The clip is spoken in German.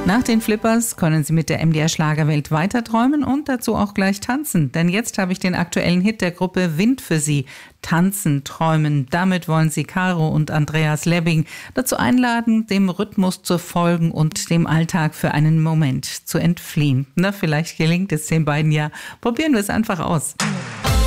Nach den Flippers können Sie mit der MDR Schlagerwelt weiterträumen und dazu auch gleich tanzen. Denn jetzt habe ich den aktuellen Hit der Gruppe Wind für Sie. Tanzen, träumen. Damit wollen Sie Caro und Andreas Lebbing dazu einladen, dem Rhythmus zu folgen und dem Alltag für einen Moment zu entfliehen. Na, vielleicht gelingt es den beiden ja. Probieren wir es einfach aus.